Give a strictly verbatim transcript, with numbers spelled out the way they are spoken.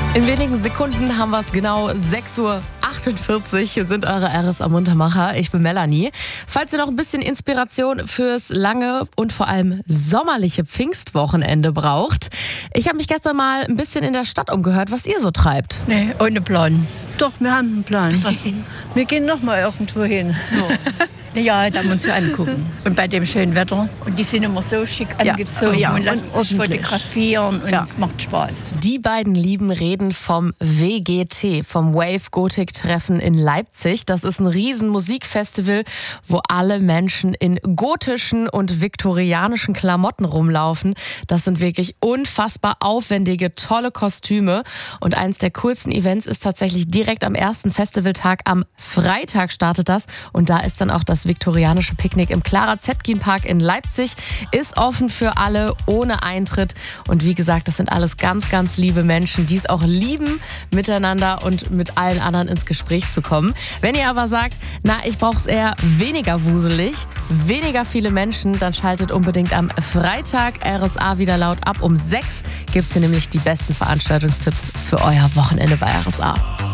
In wenigen Sekunden haben wir es genau. sechs Uhr achtundvierzig. Hier sind eure R S A-Muntermacher. Ich bin Melanie. Falls ihr noch ein bisschen Inspiration fürs lange und vor allem sommerliche Pfingstwochenende braucht. Ich habe mich gestern mal ein bisschen in der Stadt umgehört, was ihr so treibt. Nee, ohne Plan. Doch, wir haben einen Plan. Was? Wir gehen noch mal irgendwo hin. Ja, da haben wir uns ja angucken. Und bei dem schönen Wetter. Und die sind immer so schick Ja, angezogen ja, und lassen und sich ordentlich. fotografieren und Ja. es macht Spaß. Die beiden Lieben reden vom W G T, vom Wave Gothic Treffen in Leipzig. Das ist ein riesen Musikfestival, wo alle Menschen in gotischen und viktorianischen Klamotten rumlaufen. Das sind wirklich unfassbar aufwendige, tolle Kostüme. Und eins der coolsten Events ist tatsächlich direkt am ersten Festivaltag. Am Freitag startet das. Und da ist dann auch das viktorianische Picknick im Clara-Zetkin-Park in Leipzig. Ist offen für alle, ohne Eintritt. Und wie gesagt, das sind alles ganz, ganz liebe Menschen, die es auch lieben, miteinander und mit allen anderen ins Gespräch zu kommen. Wenn ihr aber sagt, na, ich brauche es eher weniger wuselig, weniger viele Menschen, dann schaltet unbedingt am Freitag R S A wieder laut ab. Um sechs gibt es hier nämlich die besten Veranstaltungstipps für euer Wochenende bei R S A.